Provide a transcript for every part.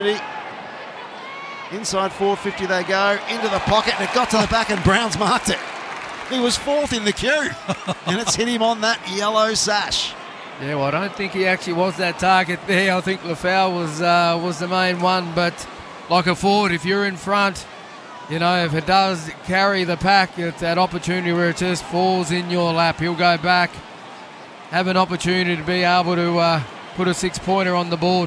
Inside 450 they go, into the pocket, and it got to the back, and Browns marked it. He was fourth in the queue, and it's hit him on that yellow sash. Yeah, well, I don't think he actually was that target there. I think Lafau was the main one, but like a forward, if you're in front, you know, if it does carry the pack, it's that opportunity where it just falls in your lap. He'll go back, have an opportunity to be able to put a six-pointer on the board.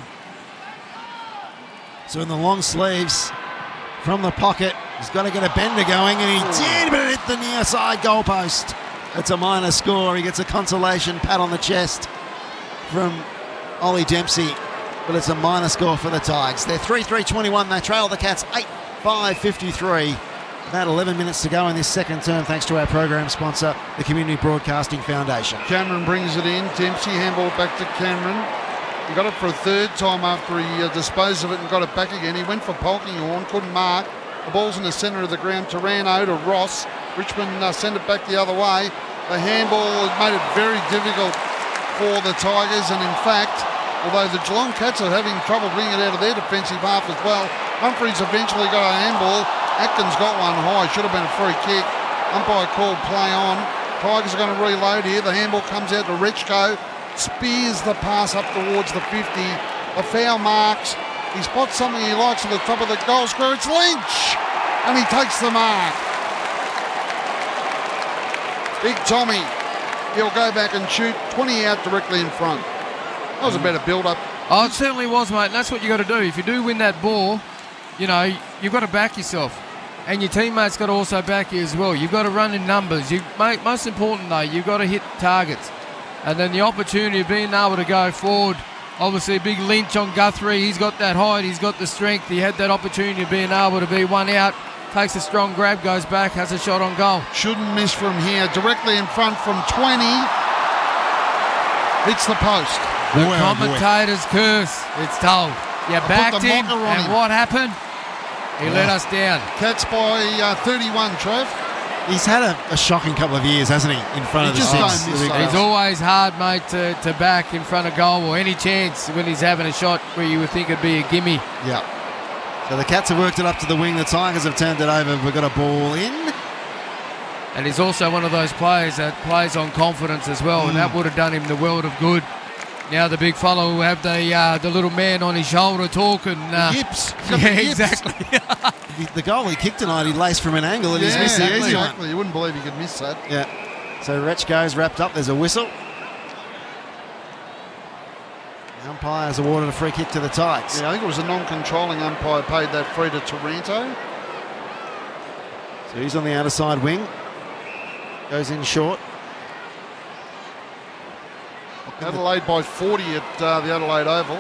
So in the long sleeves, from the pocket, he's got to get a bender going, and he did, but it hit the near side goalpost. It's a minor score. He gets a consolation pat on the chest from Ollie Dempsey, but it's a minor score for the Tigers. They're 3-3-21. They trail the Cats 8-5-53. About 11 minutes to go in this second term, thanks to our program sponsor, the Community Broadcasting Foundation. Cameron brings it in. Dempsey handball back to Cameron. He got it for a third time after he disposed of it and got it back again. He went for Polkinghorne, couldn't mark. The ball's in the centre of the ground. Taranto to Ross. Richmond sent it back the other way. The handball has made it very difficult for the Tigers, and in fact, although the Geelong Cats are having trouble bringing it out of their defensive half as well, Humphries eventually got a handball. Atkins got one high. Should have been a free kick. Umpire called play on. Tigers are going to reload here. The handball comes out to Rechko. Spears the pass up towards the 50. The foul marks. He spots something he likes at the top of the goal square. It's Lynch! And he takes the mark. Big Tommy. He'll go back and shoot 20 out directly in front. That was a better build-up. Oh, it certainly was, mate. And that's what you got to do. If you do win that ball, you know, you've got to back yourself. And your teammates got to also back you as well. You've got to run in numbers. Mate, most important, though, you've got to hit targets. And then the opportunity of being able to go forward. Obviously, a big Lynch on Guthrie. He's got that height. He's got the strength. He had that opportunity of being able to be one out. Takes a strong grab, goes back, has a shot on goal. Shouldn't miss from here. Directly in front from 20. Hits the post. The commentator's curse. It's told. You backed him, and what happened? He let us down. Cats by 31, Trev. He's had a shocking couple of years, hasn't he, in front of the six? He's always hard, mate, to back in front of goal or any chance when he's having a shot where you would think it'd be a gimme. Yeah. So the Cats have worked it up to the wing. The Tigers have turned it over. We've got a ball in. And he's also one of those players that plays on confidence as well, and that would have done him the world of good. Now the big fellow will have the little man on his shoulder talking. Yips. Yeah, exactly. The goal he kicked tonight, he laced from an angle, and he's missed the easy one. Exactly. You wouldn't believe he could miss that. Yeah. So Rechko's wrapped up. There's a whistle. The umpire has awarded a free kick to the Tigers. Yeah, I think it was a non-controlling umpire paid that free to Taranto. So he's on the outer side wing. Goes in short. Adelaide by 40 at the Adelaide Oval.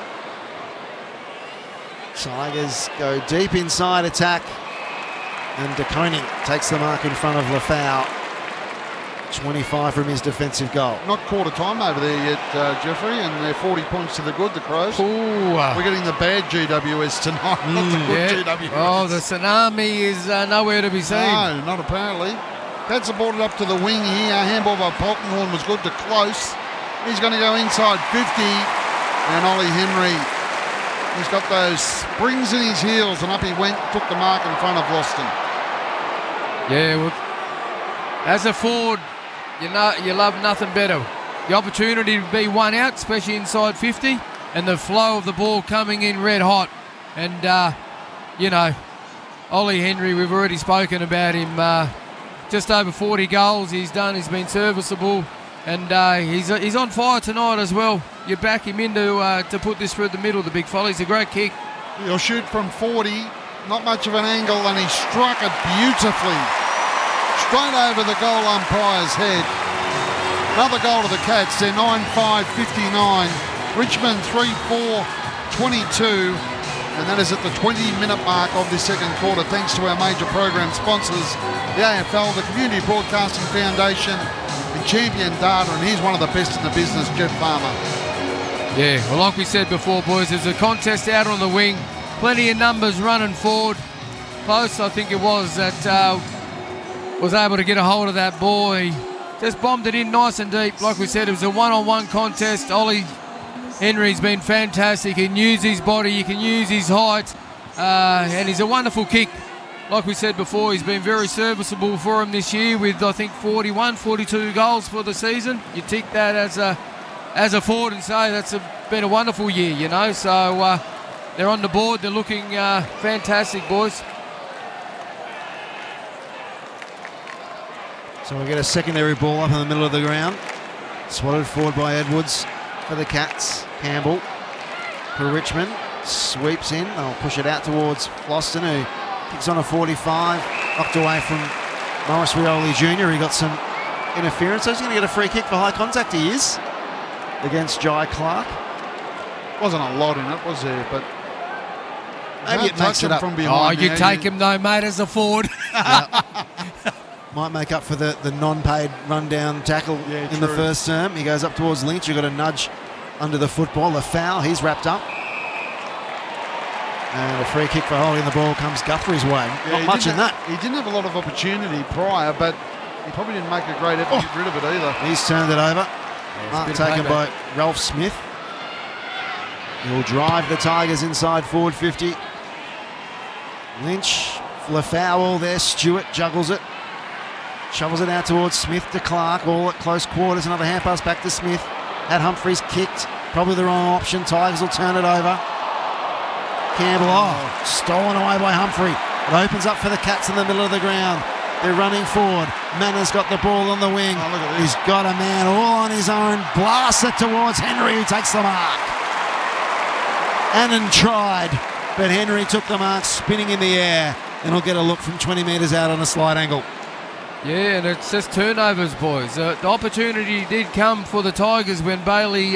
Tigers go deep inside attack, and De Koning takes the mark in front of Lafau. 25 from his defensive goal. Not quarter time over there yet, Jeffrey, and they're 40 points to the good, the Crows. We're getting the bad GWS tonight, not the good GWS. Oh, the tsunami is nowhere to be seen. No, not apparently. Cats are brought it up to the wing here. Handball by Polkinghorne was good to close. He's going to go inside 50, and Ollie Henry, he's got those springs in his heels, and up he went, took the mark in front of Loston. Yeah, well, as a forward, you love nothing better. The opportunity to be one out, especially inside 50, and the flow of the ball coming in red hot. And, Ollie Henry, we've already spoken about him. Just over 40 goals he's done. He's been serviceable. And he's on fire tonight as well. You back him in to put this through the middle, the big fella. He's a great kick. He'll shoot from 40, not much of an angle, and he struck it beautifully. Straight over the goal umpire's head. Another goal to the Cats. They're 9-5-59. Richmond 3-4-22. And that is at the 20-minute mark of this second quarter, thanks to our major program sponsors, the AFL, the Community Broadcasting Foundation, and Champion Data, and he's one of the best in the business, Jeff Farmer. Yeah, well, like we said before, boys, there's a contest out on the wing. Plenty of numbers running forward. Close, I think it was, that was able to get a hold of that ball. He just bombed it in nice and deep. Like we said, it was a one-on-one contest. Ollie Henry's been fantastic. He can use his body, he can use his height, and he's a wonderful kick. Like we said before, he's been very serviceable for him this year with, I think, 41, 42 goals for the season. You tick that as a forward and say that's been a wonderful year, you know. So they're on the board. They're looking fantastic, boys. So we get a secondary ball up in the middle of the ground. Swatted forward by Edwards for the Cats. Campbell for Richmond. Sweeps in. They'll push it out towards Floston, who kicks on a 45. Knocked away from Morris Rioli Jr. He got some interference. So he's going to get a free kick for high contact. He is against Jai Clark. Wasn't a lot in it, was there? But maybe it makes it up. From behind. Oh, you take him though, mate, as a forward. Might make up for the non-paid run-down tackle in the first term. He goes up towards Lynch. You've got a nudge under the football. The foul, he's wrapped up. And a free kick for holding the ball comes Guthrie's way. Not much in that. He didn't have a lot of opportunity prior, but he probably didn't make a great effort to get rid of it either. He's turned it over. Mark taken by Ralph Smith. He'll drive the Tigers inside forward 50. Lynch, Lafau there. Stewart juggles it. Shovels it out towards Smith to Clark, all at close quarters. Another hand pass back to Smith. Had Humphreys kicked. Probably the wrong option. Tigers will turn it over. Campbell, stolen away by Humphrey. It opens up for the Cats in the middle of the ground. They're running forward. Manners got the ball on the wing. He's got a man all on his own. Blasts it towards Henry, who takes the mark. Annan tried, but Henry took the mark, spinning in the air, and will get a look from 20 metres out on a slight angle. Yeah, and it's just turnovers, boys. The opportunity did come for the Tigers when Bailey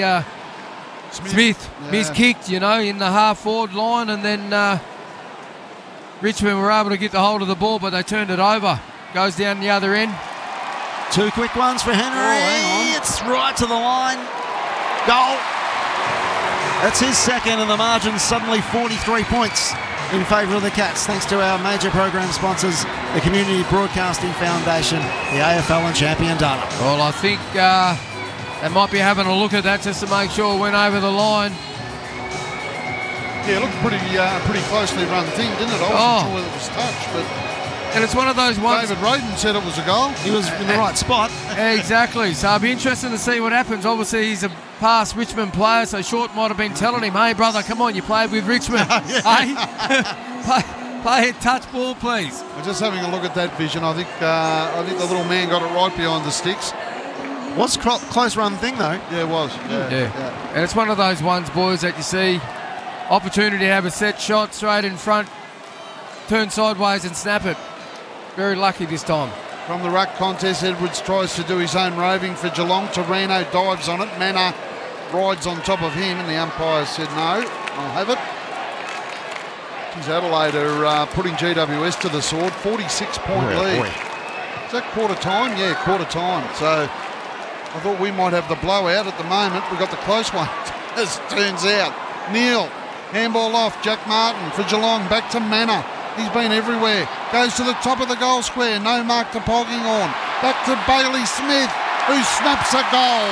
Smith miskicked, you know, in the half-forward line, and then Richmond were able to get the hold of the ball, but they turned it over. Goes down the other end. Two quick ones for Henry. It's right to the line. Goal. That's his second, and the margin's suddenly 43 points in favour of the Cats, thanks to our major program sponsors, the Community Broadcasting Foundation, the AFL and Champion Data. Well, I think they might be having a look at that just to make sure it went over the line. Yeah, it looked pretty closely run thing, didn't it? I wasn't sure whether it was touched, but... And it's one of those ones... David Roden said it was a goal. He was in the right spot. Exactly. So it'll be interesting to see what happens. Obviously, he's a past Richmond player, so Short might have been telling him, hey, brother, come on, you played with Richmond. Hey? play a touch ball, please. We're just having a look at that vision. I think the little man got it right behind the sticks. Was close run thing, though. Yeah, it was. Yeah. And it's one of those ones, boys, that you see opportunity to have a set shot straight in front, turn sideways and snap it. Very lucky this time. From the ruck contest, Edwards tries to do his own roving for Geelong. Taranto dives on it. Manor rides on top of him, and the umpire said no, I'll have it. Geez, Adelaide are putting GWS to the sword. 46-point lead. Boy. Is that quarter time? Yeah, quarter time. So I thought we might have the blowout. At the moment, we got the close one, as it turns out. Neil, handball off. Jack Martin for Geelong. Back to Manor. He's been everywhere. Goes to the top of the goal square. No mark to Polkinghorne. Back to Bailey Smith, who snaps a goal.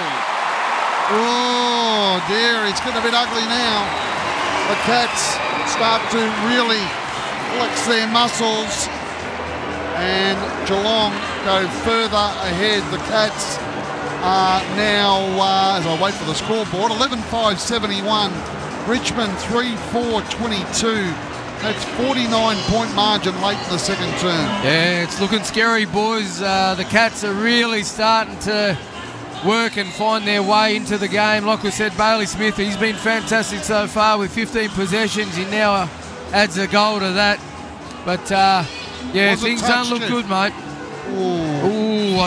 Oh, dear. It's getting a bit ugly now. The Cats start to really flex their muscles. And Geelong go further ahead. The Cats are now, as I wait for the scoreboard, 11-5-71. Richmond 3-4-22. That's 49-point margin late in the second term. Yeah, it's looking scary, boys. The Cats are really starting to work and find their way into the game. Like we said, Bailey Smith, he's been fantastic so far with 15 possessions. He now adds a goal to that. But, things don't look good, mate. Ooh,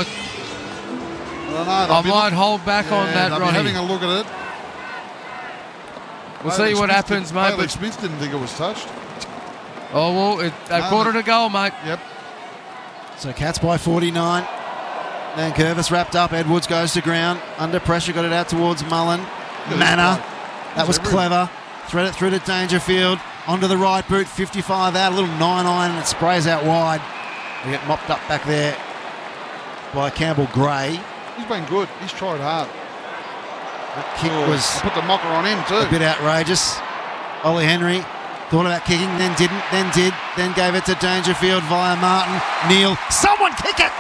I might hold back on that, Ronnie. Having a look at it. We'll see what happens, mate. Bailey Smith didn't think it was touched. Oh, well, they've caught it a goal, mate. Yep. So Cats by 49. Then Curvis wrapped up. Edwards goes to ground. Under pressure, got it out towards Mullen. Manor. That was clever. Thread it through to Dangerfield. Onto the right boot. 55 out. A little 9-iron, and it sprays out wide. They get mopped up back there by Campbell Gray. He's been good. He's tried hard. That kick was Put the mocker on him too. a bit outrageous. Ollie Henry thought about kicking, then didn't, then did, then gave it to Dangerfield via Martin. Neal, someone kick it!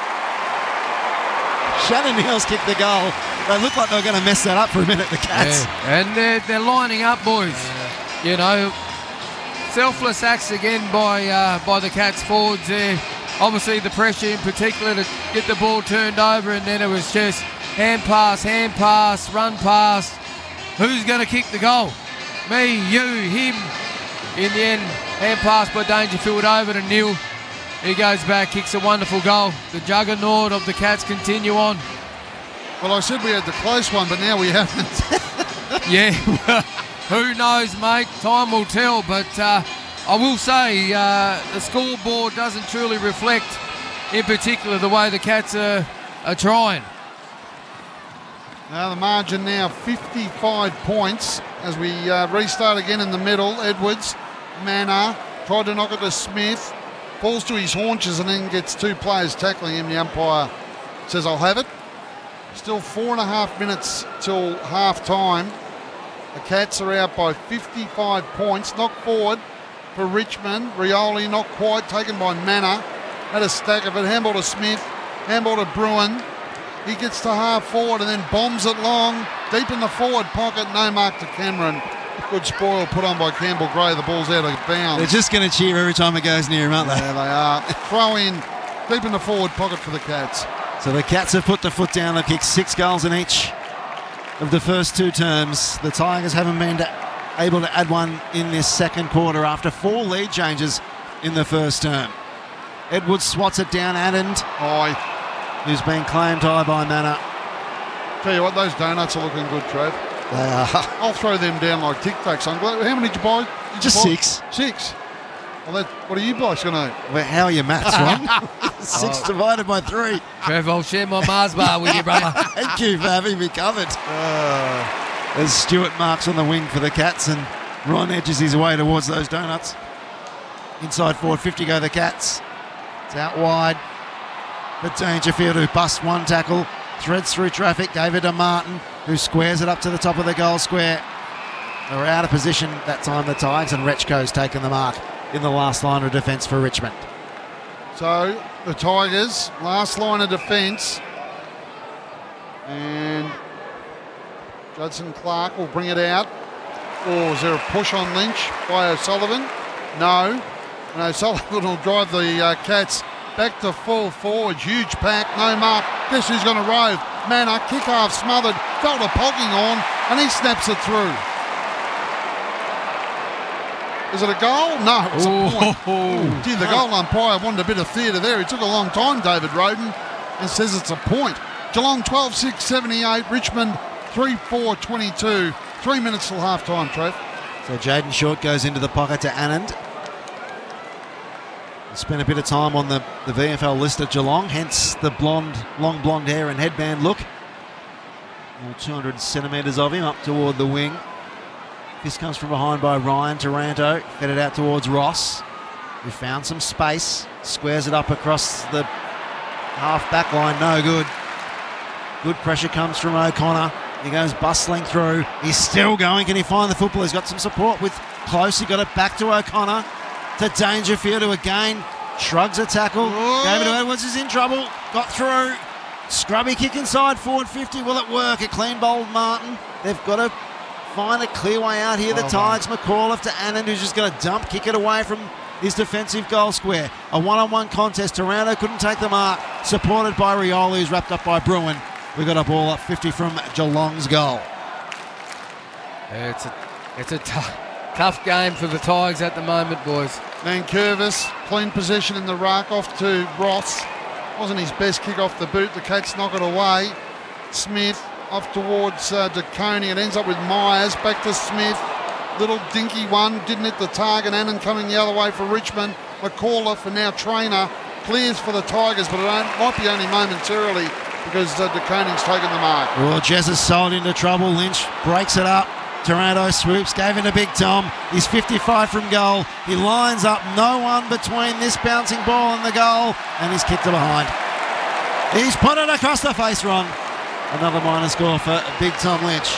Shannon Neal's kicked the goal. They looked like they were going to mess that up for a minute, the Cats. Yeah. And they're lining up, boys. You know, selfless acts again by the Cats forwards there. Obviously the pressure in particular to get the ball turned over, and then it was just hand pass, run past. Who's going to kick the goal? Me, you, him. In the end, hand pass by Dangerfield over to Neal. He goes back, kicks a wonderful goal. The juggernaut of the Cats continue on. Well, I said we had the close one, but now we haven't. Yeah, who knows, mate? Time will tell. But I will say the scoreboard doesn't truly reflect, in particular, the way the Cats are trying. Now the margin now 55 points as we restart again in the middle. Edwards, Manor, tried to knock it to Smith, falls to his haunches and then gets two players tackling him. The umpire says, I'll have it. Still 4.5 minutes till half time. The Cats are out by 55 points. Knocked forward for Richmond. Rioli not quite, taken by Manor. Had a stack of it. Handball to Smith. Handball to Bruin. He gets to half forward and then bombs it long. Deep in the forward pocket. No mark to Cameron. Good spoil put on by Campbell Gray. The ball's out of bounds. They're just going to cheer every time it goes near him, aren't they? Yeah, they are. Throw in deep in the forward pocket for the Cats. So the Cats have put the foot down. They've kicked 6 goals in each of the first 2 terms. The Tigers haven't been able to add one in this second quarter after 4 lead changes in the first term. Edwards swats it down. Adend, who's been claimed high by Manor. Tell you what, those donuts are looking good, Trev. They are. I'll throw them down like Tic Tacs. I'm glad. How many did you buy? Just 6. 6. Well, what are you boys going to? Well, how are your maths, Ron? 6 divided by 3. Trev, I'll share my Mars bar with you, brother. Thank you for having me covered. As Stuart marks on the wing for the Cats and Ron edges his way towards those donuts. Inside forward 50 go the Cats. It's out wide for Dangerfield, who busts one tackle, threads through traffic, gave it to Martin, who squares it up to the top of the goal square. They were out of position that time, the Tigers, and Rechko's taken the mark in the last line of defence for Richmond. So the Tigers, last line of defence, and Judson Clark will bring it out. Or is there a push on Lynch by O'Sullivan? No. And O'Sullivan will drive the Cats back to full forward. Huge pack, no mark. Guess who's going to rove? Manor, kick half smothered, felt a pogging on, and he snaps it through. Is it a goal? No, it's a point. Gee, the goal umpire wanted a bit of theatre there. He took a long time, David Roden, and says it's a point. Geelong 12-6, 78. Richmond 3-4, 22. 3 minutes till half time, Trev. So Jaden Short goes into the pocket to Anand. Spent a bit of time on the VFL list at Geelong, hence the long blonde hair and headband look. All 200 centimetres of him up toward the wing. This comes from behind by Ryan Taranto, fed it out towards Ross, who found some space, squares it up across the half back line, no good. Good pressure comes from O'Connor. He goes bustling through. He's still going. Can he find the football? He's got some support with Close. He got it back to O'Connor. To Dangerfield, who again shrugs a tackle. David Edwards is in trouble. Got through. Scrubby kick inside forward 50. Will it work? A clean bowled Martin. They've got to find a clear way out here. The Tigers, McAuliffe to Anand, who's just going to dump, kick it away from his defensive goal square. A one-on-one contest. Toronto couldn't take the mark. Supported by Rioli, who's wrapped up by Bruin. We got a ball up 50 from Geelong's goal. Yeah, it's a tough game for the Tigers at the moment, boys. Nankervis, clean possession in the ruck, off to Ross. Wasn't his best kick off the boot. The Cats knock it away. Smith off towards De Coney. It ends up with Myers. Back to Smith. Little dinky one. Didn't hit the target. Annan coming the other way for Richmond. McAuliffe and now Trainer clears for the Tigers, but it might be only momentarily because De Coney's taken the mark. Well, Jez is sold into trouble. Lynch breaks it up. Toronto swoops, gave it to Big Tom. He's 55 from goal. He lines up, no one between this bouncing ball and the goal, and he's kicked it behind. He's put it across the face, Ron. Another minor score for Big Tom Lynch.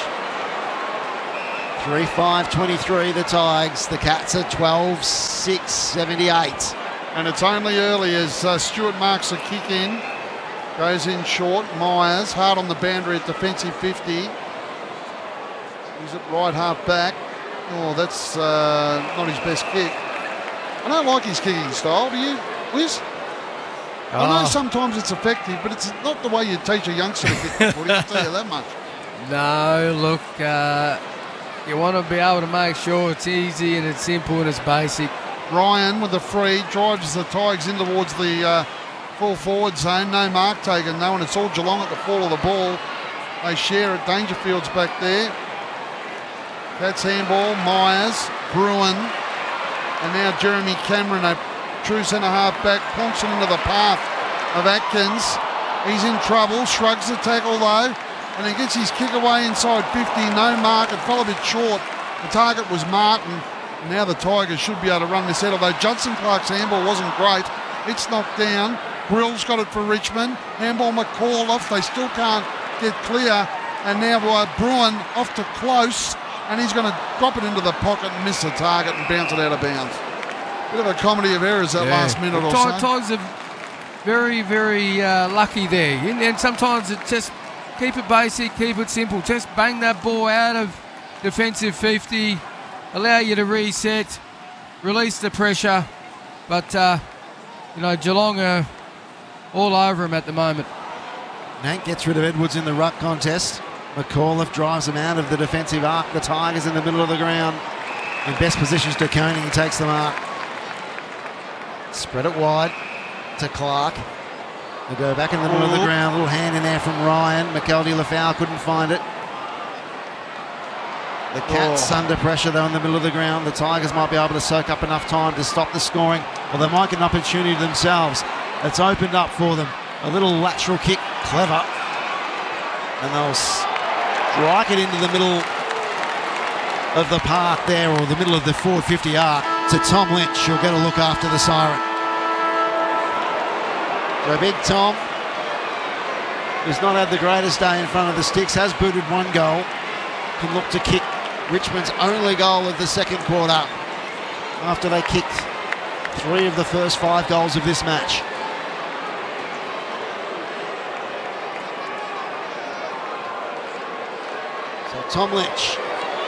3-5-23 the Tigers. The Cats are 12-6-78. And it's only early as Stewart marks a kick in. Goes in short. Myers, hard on the boundary at defensive 50. He's at right half back. Oh, that's not his best kick. I don't like his kicking style. Do you, Liz? I know sometimes it's effective, but it's not the way you teach a youngster to kick the footy, I'll tell you that much. No, look, you want to be able to make sure it's easy and it's simple and it's basic. Ryan with the free drives the Tigers in towards the full forward zone. No mark taken though, and it's all Geelong at the fall of the ball. They share it. Dangerfield's back there. That's handball. Myers, Bruin, and now Jeremy Cameron, a true centre half back, plonks it into the path of Atkins. He's in trouble. Shrugs the tackle though, and he gets his kick away inside 50. No mark. It fell a bit short. The target was Martin. Now the Tigers should be able to run this out, although Judson Clark's handball wasn't great. It's knocked down. Grill's got it for Richmond. Handball McAuliffe. They still can't get clear. And now Bruin off to Close, and he's going to drop it into the pocket and miss the target and bounce it out of bounds. Bit of a comedy of errors that last minute or so. Tigers are very, very lucky there. And sometimes it just keep it basic, keep it simple. Just bang that ball out of defensive 50. Allow you to reset, release the pressure, but Geelong are all over him at the moment. Nate gets rid of Edwards in the ruck contest. McAuliffe drives him out of the defensive arc. The Tigers in the middle of the ground. In best positions to Koenig, he takes the mark. Spread it wide to Clark. They go back in the middle of the ground. Little hand in there from Ryan. McKelvey-Lafau couldn't find it. The Cats under pressure though in the middle of the ground. The Tigers might be able to soak up enough time to stop the scoring, or they might get an opportunity themselves. It's opened up for them. A little lateral kick, clever. And they'll strike it into the middle of the park there, or the middle of the forward 50 arc, to Tom Lynch, who'll get a look after the siren. So Big Tom, who's not had the greatest day in front of the sticks, has booted one goal. Can look to kick Richmond's only goal of the second quarter after they kicked 3 of the first 5 goals of this match. So Tom Lynch,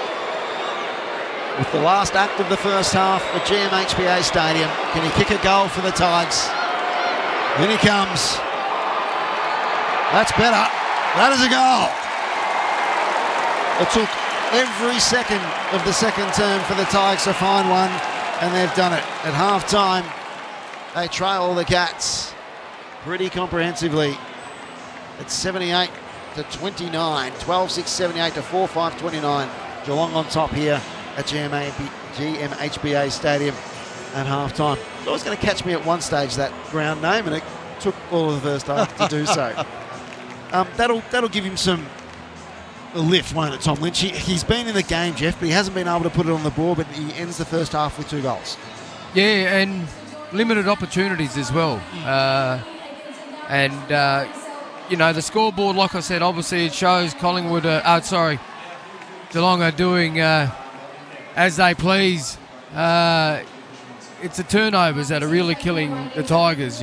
with the last act of the first half at GMHBA Stadium, can he kick a goal for the Tigers? In he comes. That's better. That is a goal. It took every second of the second term for the Tigers to find one, and they've done it. At half-time, they trail the Cats pretty comprehensively. It's 78 to 29, 12-6-78 to 4-5-29. Geelong on top here at GMHBA Stadium at half-time. It's always going to catch me at one stage, that ground name, and it took all of the first half to do so. That'll give him some lift, won't it, Tom Lynch? He's been in the game, Jeff, but he hasn't been able to put it on the board, but he ends the first half with 2 goals. Yeah, and limited opportunities as well. The scoreboard, like I said, obviously it shows Geelong are doing as they please. It's the turnovers that are really killing the Tigers,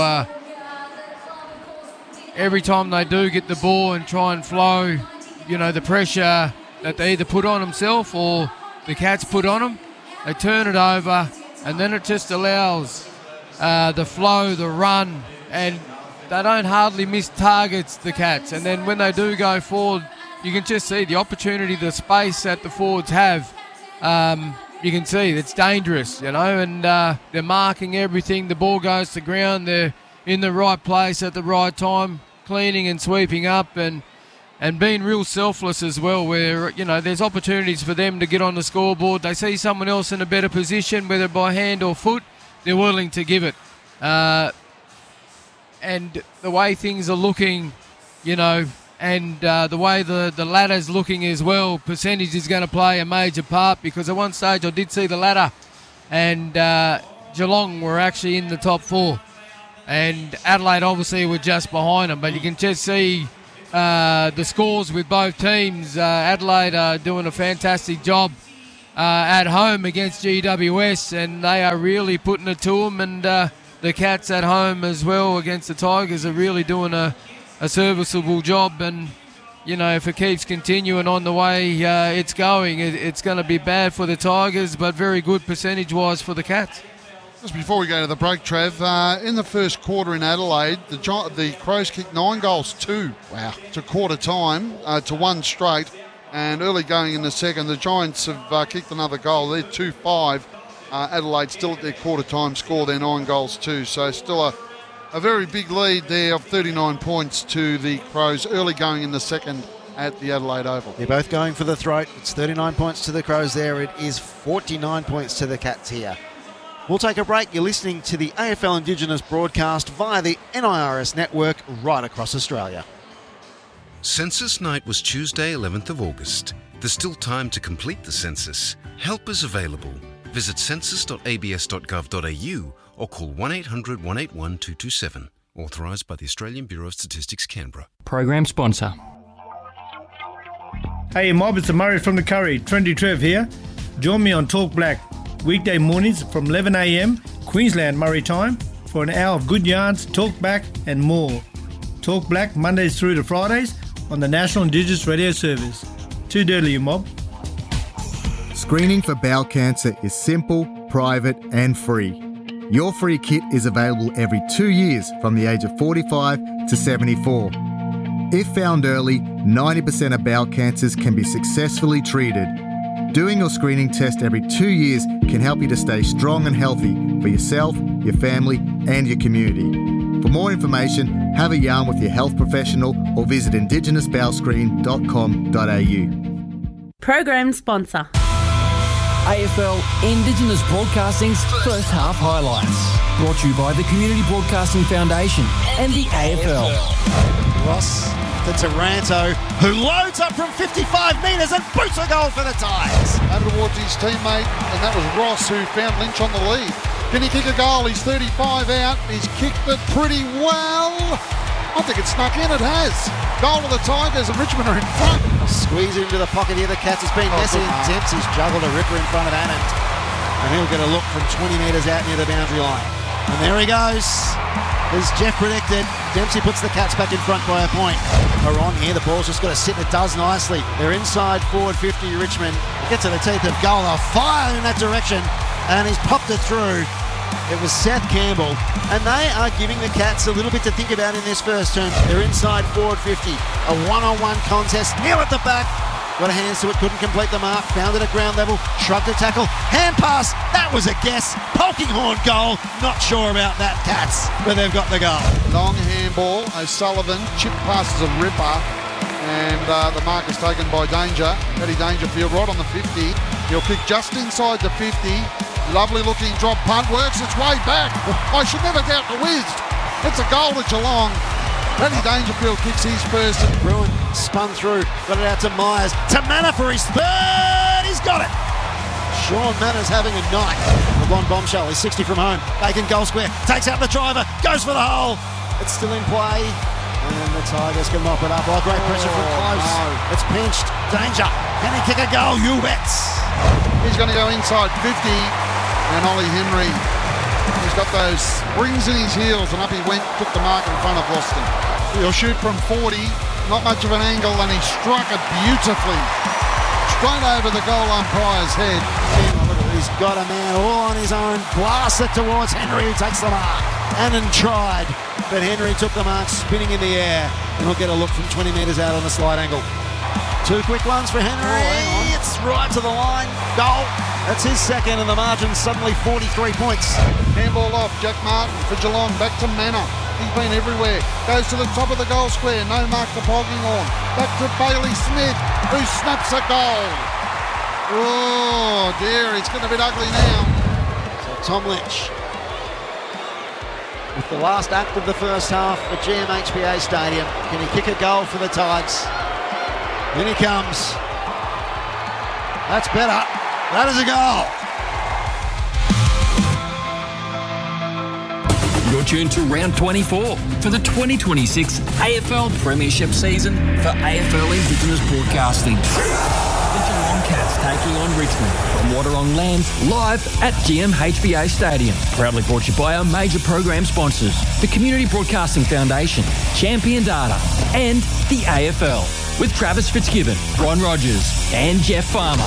every time they do get the ball and try and flow, the pressure that they either put on themselves or the Cats put on them, they turn it over, and then it just allows the flow, the run, and they don't hardly miss targets, the Cats. And then when they do go forward, you can just see the opportunity, the space that the forwards have. You can see it's dangerous, and they're marking everything. The ball goes to ground. They're in the right place at the right time, cleaning and sweeping up and being real selfless as well, where, there's opportunities for them to get on the scoreboard. They see someone else in a better position, whether by hand or foot, they're willing to give it. And the way things are looking, and the way the ladder's looking as well, percentage is going to play a major part, because at one stage I did see the ladder and Geelong were actually in the top 4. And Adelaide obviously were just behind them, but you can just see the scores with both teams. Adelaide are doing a fantastic job at home against GWS, and they are really putting it to them. And the Cats at home as well against the Tigers are really doing a serviceable job. And, you know, if it keeps continuing on the way it's going, it's going to be bad for the Tigers, but very good percentage-wise for the Cats. Just before we go to the break, Trav, in the first quarter in Adelaide, the Crows kicked 9 goals, 2 to quarter time, to 1 straight. And early going in the second, the Giants have kicked another goal. They're 2-5. Adelaide still at their quarter time score, they're 9 goals, 2. So still a very big lead there of 39 points to the Crows early going in the second at the Adelaide Oval. They're both going for the throat. It's 39 points to the Crows there. It is 49 points to the Cats here. We'll take a break. You're listening to the AFL Indigenous broadcast via the NIRS network right across Australia. Census night was Tuesday, 11th of August. There's still time to complete the census. Help is available. Visit census.abs.gov.au or call 1800 181 227. Authorised by the Australian Bureau of Statistics, Canberra. Program sponsor. Hey mob, it's Murray from the Curry. Trendy Trev here. Join me on Talk Black. Weekday mornings from 11 a.m. Queensland Murray time for an hour of good yarns, talk back and more. Talk Black Mondays through to Fridays on the National Indigenous Radio Service. Too dirty, you mob. Screening for bowel cancer is simple, private and free. Your free kit is available every 2 years from the age of 45 to 74. If found early, 90% of bowel cancers can be successfully treated. Doing your screening test every 2 years can help you to stay strong and healthy for yourself, your family and your community. For more information, have a yarn with your health professional or visit indigenousbowelscreen.com.au. Program sponsor. AFL Indigenous Broadcasting's first half highlights. Brought to you by the Community Broadcasting Foundation and the AFL. Ross to Taranto, who loads up from 55 metres and boots a goal for the Tigers. Over towards his teammate, and that was Ross who found Lynch on the lead. Can he kick a goal? He's 35 out. He's kicked it pretty well. I think it's snuck in. It has. Goal of the Tigers, and Richmond are in front. Squeeze into the pocket here. The Cats has been messy, and Dempsey's juggled a ripper in front of Anand. And he'll get a look from 20 metres out near the boundary line. And there he goes. As Jeff predicted, Dempsey puts the Cats back in front by a point. Are on here, the ball's just got to sit, and it does nicely. They're inside forward 50, Richmond. Gets to the teeth of goal, they'll fire in that direction, and he's popped it through. It was Seth Campbell, and they are giving the Cats a little bit to think about in this first term. They're inside forward 50, a one-on-one contest, Neil at the back. Got a hands to it, couldn't complete the mark, found it at ground level, shrugged a tackle, hand pass, that was a guess, Polkinghorne goal, not sure about that, Cats, but they've got the goal. Long handball, O'Sullivan, chip passes a ripper, and the mark is taken by Danger, Eddie Dangerfield, right on the 50, he'll kick just inside the 50, lovely looking drop punt, works its way back, I should never doubt the whiz, it's a goal to Geelong. Eddie Dangerfield kicks his first. Bruin spun through, got it out to Myers. To Manor for his third. He's got it. Sean Manor's having a night. The blonde bombshell is 60 from home. Bacon goal square. Takes out the driver. Goes for the hole. It's still in play. And the Tigers can mop it up. Oh, great pressure from close. No. It's pinched. Danger. Can he kick a goal? You bets. He's going to go inside 50. And Ollie Henry, he's got those springs in his heels. And up he went, took the mark in front of Boston. He'll shoot from 40, not much of an angle, and he struck it beautifully. Straight over the goal umpire's head. He's got a man all on his own. Blasts it towards Henry, who takes the mark. Annan tried, but Henry took the mark spinning in the air. And he'll get a look from 20 metres out on the slide angle. Two quick ones for Henry. It's right to the line. Goal. That's his second, and the margin's suddenly 43 points. Handball off, Jack Martin for Geelong, back to Manor. He's been everywhere. Goes to the top of the goal square. No mark to Polkinghorne. Back to Bailey Smith, who snaps a goal. Oh dear, it's getting a bit ugly now. So Tom Lynch, with the last act of the first half at GMHBA Stadium, can he kick a goal for the Tigers? In he comes. That's better. That is a goal. You're tuned to round 24 for the 2026 AFL Premiership season for AFL Indigenous Broadcasting. The Geelong Cats taking on Richmond from Wadawurrung Lands live at GMHBA Stadium. Proudly brought to you by our major program sponsors, the Community Broadcasting Foundation, Champion Data, and the AFL, with Travis Fitzgibbon, Ron Rogers, and Jeff Farmer.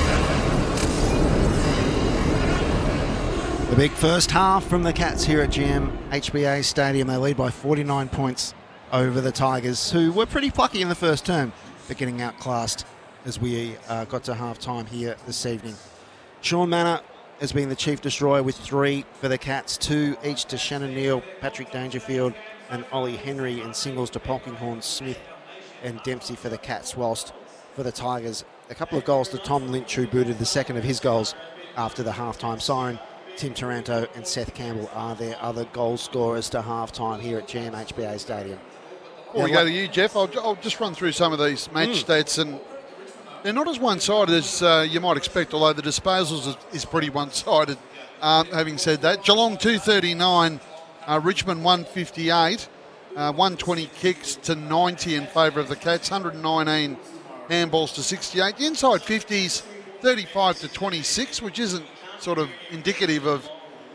The big first half from the Cats here at GMHBA Stadium. They lead by 49 points over the Tigers, who were pretty plucky in the first term, but getting outclassed as we got to half-time here this evening. Sean Manor has been the chief destroyer with 3 for the Cats, 2 each to Shannon Neal, Patrick Dangerfield and Ollie Henry, and singles to Polkinghorne, Smith and Dempsey for the Cats, whilst for the Tigers, a couple of goals to Tom Lynch, who booted the second of his goals after the half-time siren. Tim Taranto and Seth Campbell are their other goal scorers to half-time here at GMHBA Stadium. Before we go to you, Jeff, I'll just run through some of these match stats, and they're not as one-sided as you might expect, although the disposals is pretty one-sided. Having said that, Geelong 239, Richmond 158, 120 kicks to 90 in favour of the Cats, 119 handballs to 68. The inside 50s, 35 to 26, which isn't sort of indicative of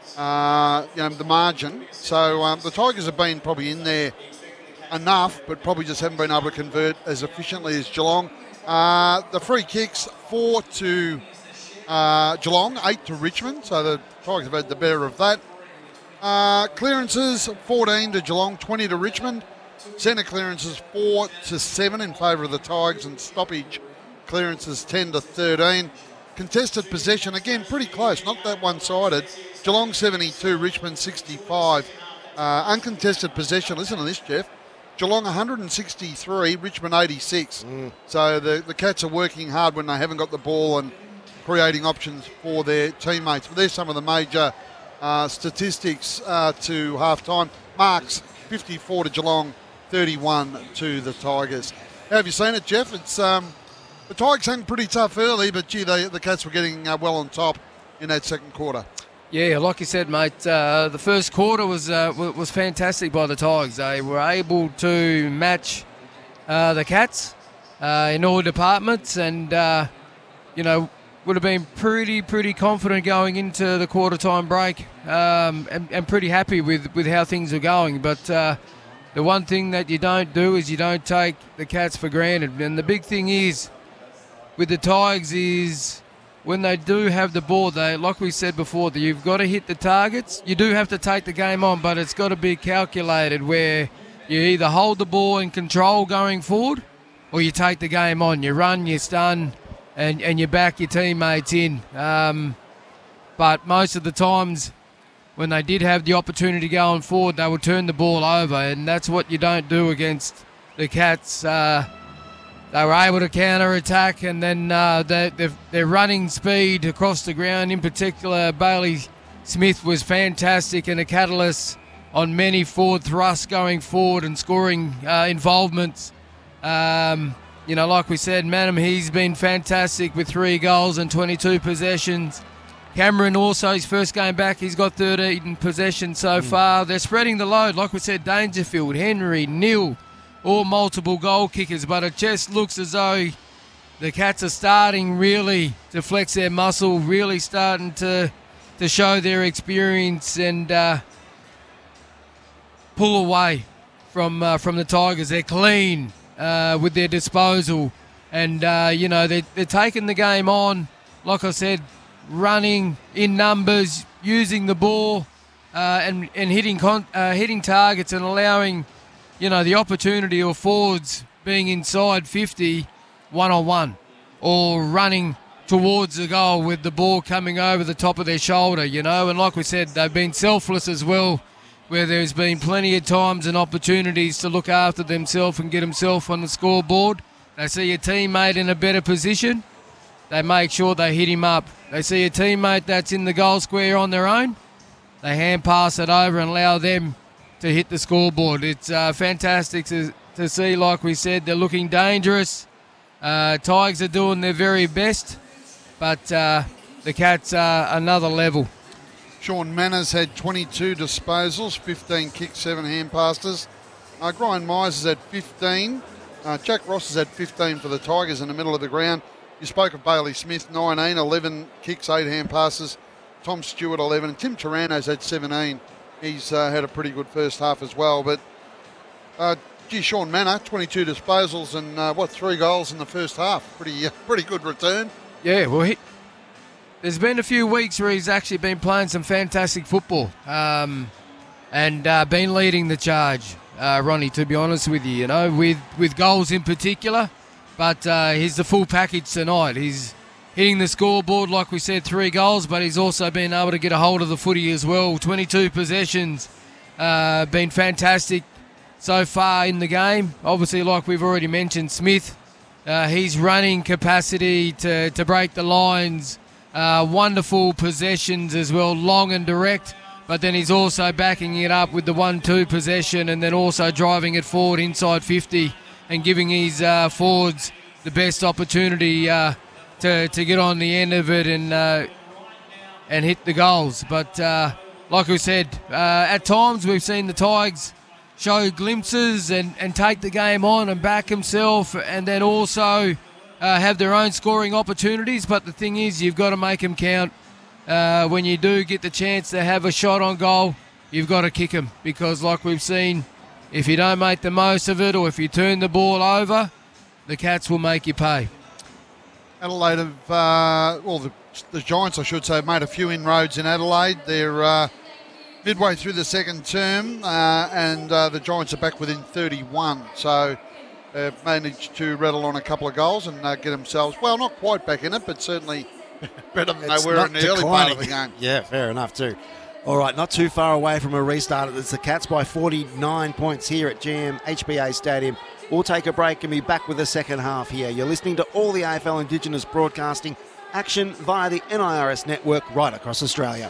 the margin. So the Tigers have been probably in there enough, but probably just haven't been able to convert as efficiently as Geelong. The free kicks, 4 to Geelong, 8 to Richmond, so the Tigers have had the better of that. Clearances, 14 to Geelong, 20 to Richmond. Centre clearances, 4 to 7 in favour of the Tigers, and stoppage clearances, 10 to 13. Contested possession, again, pretty close, not that one-sided. Geelong 72, Richmond 65. Uncontested possession, listen to this, Jeff. Geelong 163, Richmond 86. So the Cats are working hard when they haven't got the ball and creating options for their teammates. But there's some of the major statistics to half-time. Marks, 54 to Geelong, 31 to the Tigers. How have you seen it, Jeff? It's... The Tigers hung pretty tough early, but gee, the Cats were getting well on top in that second quarter. Yeah, like you said, mate, the first quarter was fantastic by the Tigers. They were able to match the Cats in all departments, and would have been pretty confident going into the quarter time break, and pretty happy with how things are going. But the one thing that you don't do is you don't take the Cats for granted, and the big thing is, with the Tigers is when they do have the ball, like we said before, that you've got to hit the targets. You do have to take the game on, but it's got to be calculated where you either hold the ball in control going forward or you take the game on. You run, you stun, and you back your teammates in. But most of the times when they did have the opportunity going forward, they would turn the ball over, and that's what you don't do against the Cats. They were able to counter-attack, and then their running speed across the ground, in particular, Bailey Smith was fantastic and a catalyst on many forward thrusts going forward and scoring involvements. Like we said, Manham, he's been fantastic with 3 goals and 22 possessions. Cameron also, his first game back, he's got 13 possessions so far. They're spreading the load. Like we said, Dangerfield, Henry, Neal, all multiple goal kickers, but it just looks as though the Cats are starting really to flex their muscle, really starting to show their experience and pull away from the Tigers. They're clean with their disposal, and they're taking the game on. Like I said, running in numbers, using the ball, and hitting targets and allowing the opportunity of forwards being inside 50 one-on-one or running towards the goal with the ball coming over the top of their shoulder, And like we said, they've been selfless as well, where there's been plenty of times and opportunities to look after themselves and get themselves on the scoreboard. They see a teammate in a better position, they make sure they hit him up. They see a teammate that's in the goal square on their own, they hand pass it over and allow them to hit the scoreboard. It's fantastic to see. Like we said, they're looking dangerous. Tigers are doing their very best, but the Cats are another level. Sean Manners had 22 disposals, 15 kicks, 7 hand passes. Brian Myers has had 15. Jack Ross has had 15 for the Tigers in the middle of the ground. You spoke of Bailey Smith, 19, 11 kicks, 8 hand passes. Tom Stewart, 11. And Tim Taranto's had 17. He's had a pretty good first half as well. But, Sean Manor, 22 disposals and, 3 goals in the first half. Pretty good return. Yeah, well, there's been a few weeks where he's actually been playing some fantastic football and been leading the charge, Ronnie, to be honest with you, with goals in particular. But he's the full package tonight. He's hitting the scoreboard, like we said, 3 goals, but he's also been able to get a hold of the footy as well. 22 possessions, been fantastic so far in the game. Obviously, like we've already mentioned, Smith, his running capacity to break the lines, wonderful possessions as well, long and direct, but then he's also backing it up with the 1-2 possession and then also driving it forward inside 50 and giving his forwards the best opportunity to get on the end of it and hit the goals. But like we said, at times we've seen the Tigers show glimpses and take the game on and back himself and then also have their own scoring opportunities. But the thing is, you've got to make them count. When you do get the chance to have a shot on goal, you've got to kick them, because like we've seen, if you don't make the most of it or if you turn the ball over, the Cats will make you pay. Adelaide have, the Giants, I should say, have made a few inroads in Adelaide. They're midway through the second term and the Giants are back within 31. So they've managed to rattle on a couple of goals and get themselves, well, not quite back in it, but certainly better than they were in the early part of the game. Yeah, fair enough too. All right, not too far away from a restart. It's the Cats by 49 points here at GM HBA Stadium. We'll take a break and be back with the second half here. You're listening to all the AFL Indigenous broadcasting action via the NIRS network right across Australia.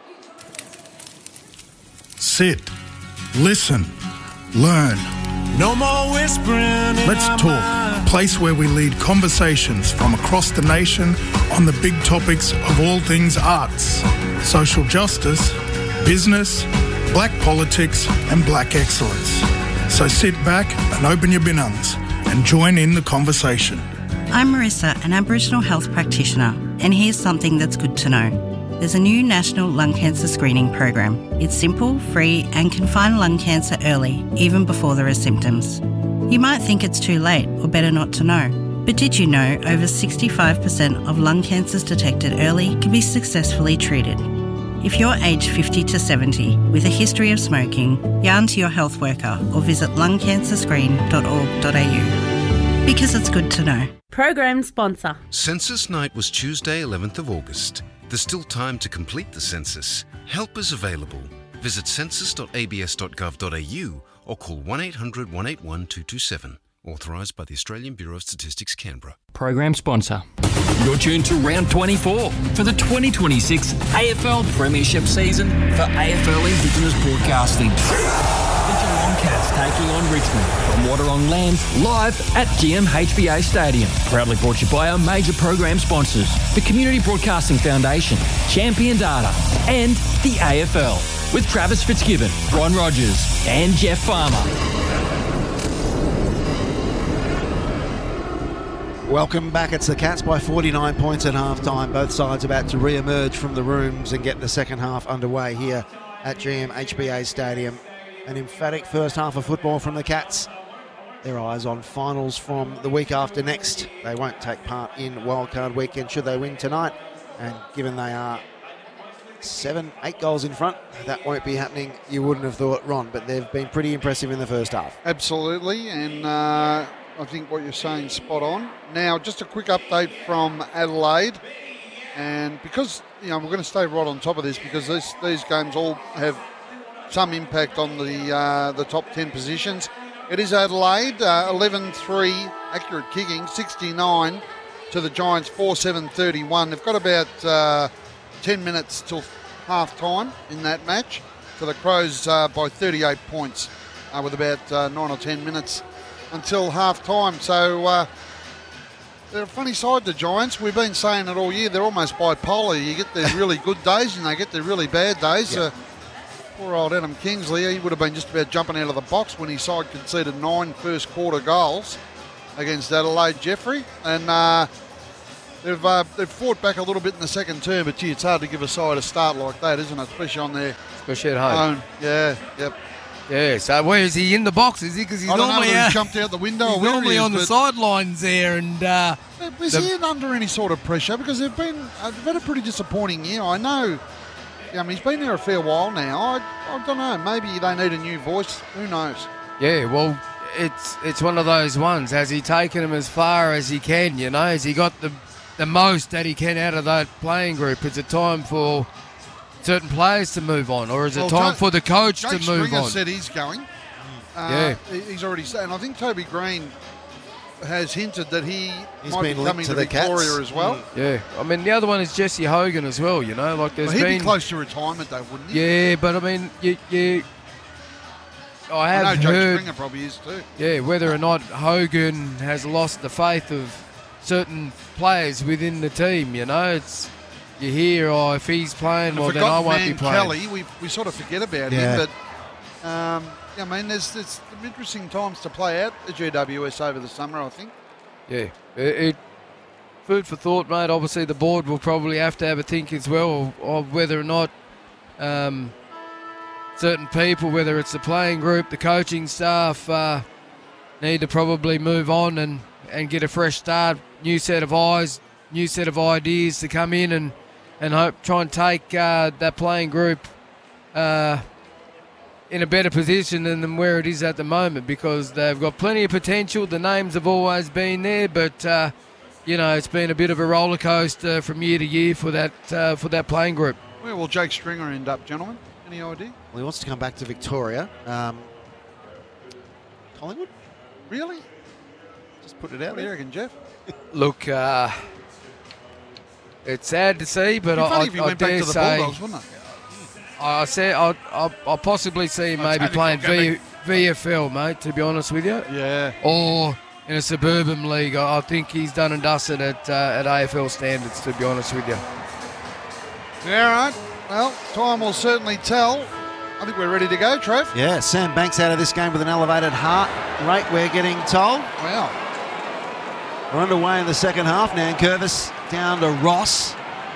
Sit, listen, learn. No more whispering. Let's talk, a place where we lead conversations from across the nation on the big topics of all things arts, social justice, business, black politics and black excellence. So sit back and open your binungs and join in the conversation. I'm Marissa, an Aboriginal health practitioner, and here's something that's good to know. There's a new national lung cancer screening program. It's simple, free, and can find lung cancer early, even before there are symptoms. You might think it's too late or better not to know, but did you know over 65% of lung cancers detected early can be successfully treated? If you're aged 50 to 70 with a history of smoking, yarn to your health worker or visit lungcancerscreen.org.au. Because it's good to know. Program sponsor. Census night was Tuesday, 11th of August. There's still time to complete the census. Help is available. Visit census.abs.gov.au or call 1800 181 227. Authorised by the Australian Bureau of Statistics, Canberra. Program sponsor. You're tuned to round 24 for the 2026 AFL Premiership season for AFL Indigenous Broadcasting. The Geelong Cats taking on Richmond from Waterong Land live at GMHBA Stadium. Proudly brought to you by our major program sponsors, the Community Broadcasting Foundation, Champion Data and the AFL, with Travis Fitzgibbon, Ron Rogers and Jeff Farmer. Welcome back. It's the Cats by 49 points at half-time. Both sides about to re-emerge from the rooms and get the second half underway here at GMHBA Stadium. An emphatic first half of football from the Cats. Their eyes on finals from the week after next. They won't take part in wildcard weekend should they win tonight. And given they are 7-8 goals in front, that won't be happening, you wouldn't have thought, Ron, but they've been pretty impressive in the first half. Absolutely, and I think what you're saying is spot on. Now, just a quick update from Adelaide, and because we're going to stay right on top of this because these games all have some impact on the top 10 positions. It is Adelaide, 11-3 accurate kicking, 69 to the Giants, 4-7-31. They've got about 10 minutes till half time in that match. So the Crows by 38 points with about 9 or 10 minutes until half time. So they're a funny side, the Giants. We've been saying it all year. They're almost bipolar. You get their really good days and they get their really bad days. Yeah. Poor old Adam Kingsley, he would have been just about jumping out of the box when his side conceded 9 first quarter goals against Adelaide Jeffrey. And they've fought back a little bit in the second term, but gee, it's hard to give a side a start like that, isn't it? Especially on their Especially at home. own. Yeah, yep. Yeah, so where is he in the box? Is he? Because he's I don't normally know if he jumped out the window. he's or where normally he is, on the but sidelines there, and is he under any sort of pressure? Because they've had a pretty disappointing year. I know. I mean, he's been there a fair while now. I don't know. Maybe they need a new voice. Who knows? yeah, well, it's one of those ones. Has he taken him as far as he can? You know, has he got the most that he can out of that playing group? Is it time for certain players to move on, or is it time for the coach Jake to move Stringer on? said he's going. He's already said, and I think Toby Green has hinted that he's might be been coming linked to to the Victoria Cats. as well. Yeah, I mean the other one is Jesse Hogan as well. You know, like there's Well, he'd been be close to retirement though, wouldn't he? yeah, but I mean I have I know Jake heard Stringer probably is too. yeah whether or not Hogan has lost the faith of certain players within the team. You know, it's you hear if he's playing, And well then I won't be playing. Kelly, we sort of forget about Yeah. him, but I mean, there's some interesting times to play out the GWS over the summer, I think. Yeah, it food for thought, mate. Obviously, the board will probably have to have a think as well of whether or not certain people, whether it's the playing group, the coaching staff, need to probably move on and get a fresh start, new set of eyes, new set of ideas to come in and hope try and take that playing group in a better position than where it is at the moment, because they've got plenty of potential. The names have always been there, but you know, it's been a bit of a roller coaster from year to year for that playing group. Where will Jake Stringer end up, gentlemen? Any idea? Well, he wants to come back to Victoria. Collingwood? Really? Just put it out What do you there. reckon, Jeff? Look, it's sad to see, but It'd be funny if he I went back dare to the say Bulldogs, wouldn't it? I said I'll possibly see him maybe playing VFL, mate. To be honest with you, Yeah. or in a suburban league. I think he's done and dusted at AFL standards. To be honest with you. Yeah, right. Well, time will certainly tell. I think we're ready to go, Trev. Yeah, Sam Banks out of this game with an elevated heart rate, we're getting told. Wow. We're underway in the second half. Nankervis down to Ross,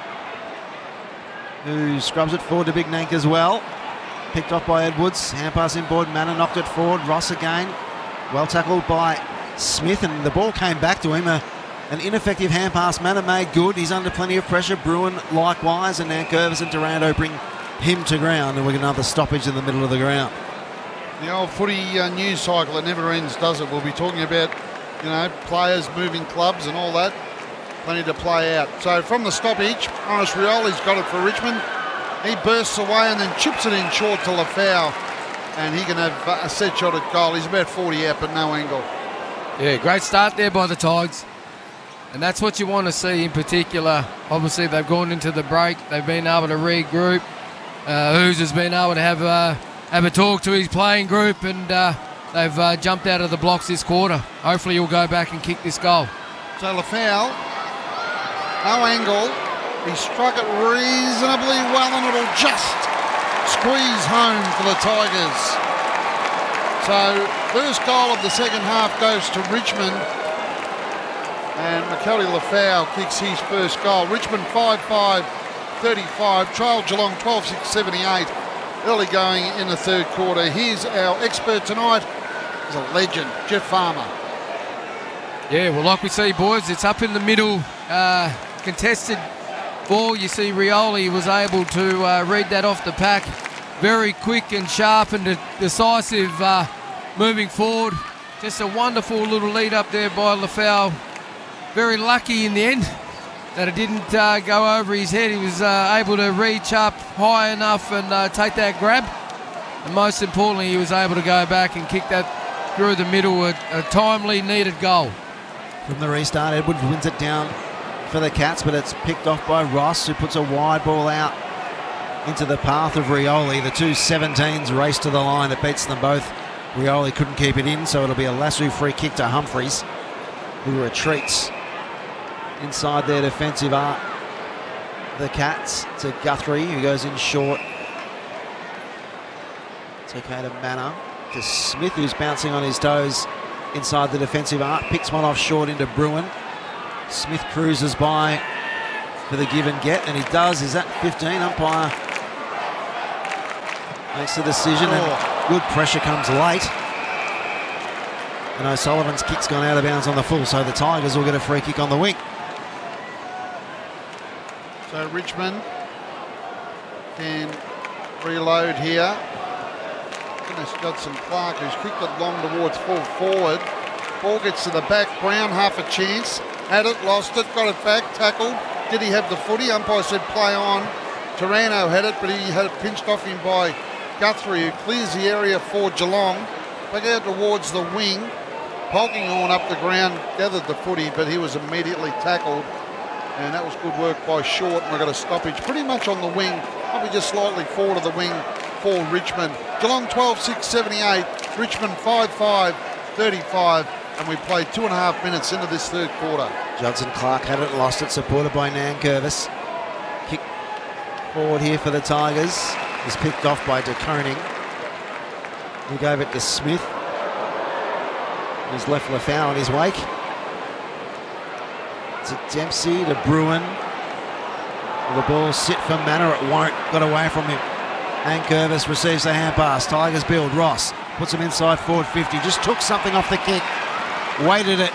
who scrubs it forward to Big Nank as well. Picked off by Edwards. Hand pass inboard. Manor knocked it forward. Ross again. Well tackled by Smith, and the ball came back to him. An ineffective hand pass. Manor made good. He's under plenty of pressure. Bruin likewise, and Nankervis and Durando bring him to ground, and we get another stoppage in the middle of the ground. The old footy news cycle, it never ends, does it? We'll be talking about, players moving clubs and all that. Plenty to play out. So from the stoppage, Horace Rioli's got it for Richmond. He bursts away and then chips it in short to Lafau, and he can have a set shot at goal. He's about 40 out, but no angle. Yeah, great start there by the Tigers. And that's what you want to see in particular. Obviously, they've gone into the break. They've been able to regroup. Hoos has been able to have a talk to his playing group, and they've jumped out of the blocks this quarter. Hopefully, he'll go back and kick this goal. So Lafau, no angle. He struck it reasonably well, and it'll just squeeze home for the Tigers. So first goal of the second half goes to Richmond, and McKelly Lafau kicks his first goal. Richmond 5-5-35, trail Geelong 12-6-78. Early going in the third quarter. Here's our expert tonight. He's a legend, Jeff Farmer. Yeah, well, like we see, boys, it's up in the middle, contested ball. You see Rioli was able to read that off the pack. Very quick and sharp and decisive moving forward. Just a wonderful little lead up there by Lafau. Very lucky in the end that it didn't go over his head. He was able to reach up high enough and take that grab. And most importantly, he was able to go back and kick that through the middle, a timely needed goal. From the restart, Edwards wins it down for the Cats, but it's picked off by Ross, who puts a wide ball out into the path of Rioli. The two 17s race to the line. It beats them both. Rioli couldn't keep it in, so it'll be a Lassu free kick to Humphreys, who retreats inside their defensive arc. The Cats to Guthrie, who goes in short. It's okay to Manor. To Smith, who's bouncing on his toes inside the defensive arc. Picks one off short into Bruin. Smith cruises by for the give and get, and he does. Is that 15? Umpire makes the decision, and good pressure comes late. And O'Sullivan's kick's gone out of bounds on the full, so the Tigers will get a free kick on the wing. So Richmond can reload here. Goodness, Judson Clark, who's kicked it long towards full forward. Ball gets to the back. Brown half a chance. Had it, lost it, got it back, tackled. Did he have the footy? Umpire said play on. Taranto had it, but he had it pinched off him by Guthrie, who clears the area for Geelong. Back out towards the wing. Polkinghorne up the ground, gathered the footy, but he was immediately tackled. And that was good work by Short, and we got a stoppage pretty much on the wing, probably just slightly forward of the wing for Richmond. Geelong 12-6, 78, Richmond 5-5, 35, and we played 2.5 minutes into this third quarter. Judson Clark had it, lost it, supported by Nankervis. Kick forward here for the Tigers. Is picked off by De Koning. He gave it to Smith. He's left Lafau in his wake. To Dempsey, to Bruin. Will the ball sit for Manor? It won't. Got away from him. Nankervis receives the hand pass. Tigers build. Ross puts him inside forward 50. Just took something off the kick. Weighted it